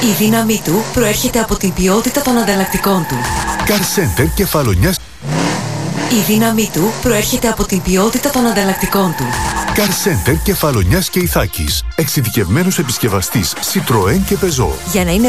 Η δύναμή του προέρχεται από την ποιότητα των ανταλλακτικών του. Car Center Κεφαλονιάς. Η δύναμή του προέρχεται από την ποιότητα των ανταλλακτικών του. Car Center Κεφαλονιάς και Ιθάκης. Εξειδικευμένος επισκευαστής Citroën και Peugeot. Για να είναι